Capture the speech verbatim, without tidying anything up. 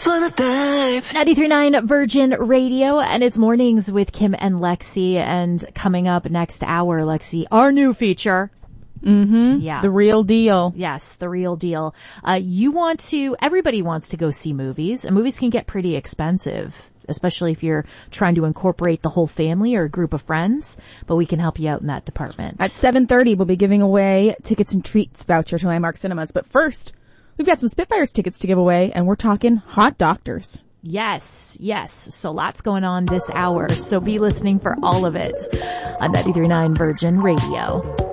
for the babe. ninety-three point nine Virgin Radio, and it's Mornings with Kim and Lexi. And coming up next hour, Lexi, our new feature. Mm-hmm. Yeah. The real deal. Yes, the real deal. Uh, you want to, everybody wants to go see movies, and movies can get pretty expensive, especially if you're trying to incorporate the whole family or a group of friends, but we can help you out in that department. At seven thirty, we'll be giving away tickets and treats voucher to Landmark Cinemas. But first, we've got some Spitfires tickets to give away, and we're talking Hot Doctors. Yes, yes. So lots going on this hour, so be listening for all of it on ninety-three point nine Virgin Radio.